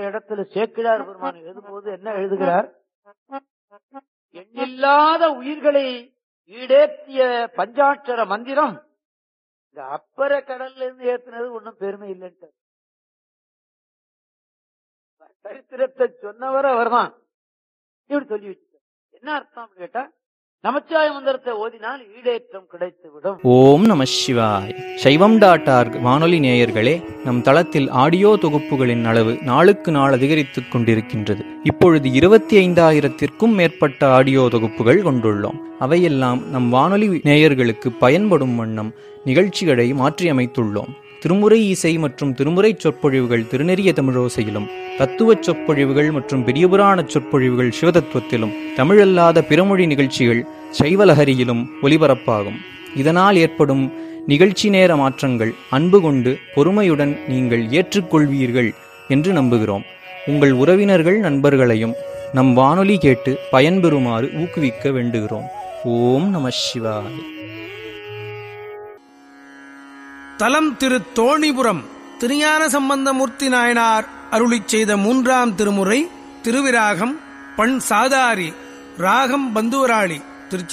இடத்துல சேக்கிழார் பெருமான் எழுதும்போது என்ன எழுதுகிறார்? எண்ணில்லாத உயிர்களை ஈடேற்றிய பஞ்சாட்சர மந்திரம் இந்த அப்பற கடல்ல இருந்து ஏற்றினது ஒன்னும் பெருமை இல்லைன்ட்டு சரித்திரத்தை சொன்னவர் அவர்தான். இப்படி சொல்லி வச்சுட்டார். என்ன அர்த்தம் கேட்டா, நமச்சிவாய மந்திரத்தை ஓதினால் ஈடேற்றம் கிடைத்துவிடும். ஓம் நம சிவாய். சைவம்.org வானொலி நேயர்களே, நம் தளத்தில் ஆடியோ தொகுப்புகளின் அளவு நாளுக்கு நாள் அதிகரித்துக் கொண்டிருக்கின்றது. இப்பொழுது 25,000-க்கும் மேற்பட்ட ஆடியோ தொகுப்புகள் கொண்டுள்ளோம். அவையெல்லாம் நம் வானொலி நேயர்களுக்கு பயன்படும் வண்ணம் நிகழ்ச்சிகளை மாற்றியமைத்துள்ளோம். திருமுறை இசை மற்றும் திருமுறை சொற்பொழிவுகள் திருநெறிய தமிழோசையிலும், தத்துவச் சொற்பொழிவுகள் மற்றும் பெரியபுராண சொற்பொழிவுகள் சிவதத்துவத்திலும், தமிழல்லாத பிறமொழி நிகழ்ச்சிகள் சைவலஹரியிலும் ஒலிபரப்பாகும். இதனால் ஏற்படும் நிகழ்ச்சி நேர மாற்றங்கள் அன்பு கொண்டு பொறுமையுடன் நீங்கள் ஏற்றுக்கொள்வீர்கள் என்று நம்புகிறோம். உங்கள் உறவினர்கள் நண்பர்களையும் நம் வானொலி கேட்டு பயன்பெறுமாறு ஊக்குவிக்க வேண்டுகிறோம். ஓம் நம சிவாய். தலம் திரு தோணிபுரம் திருஞான சம்பந்தமூர்த்தி நாயனார் அருளிச் செய்த 3ஆம் திருமுறை திருவிராகம். பண் சாதாரி, ராகம் பந்துவராளி.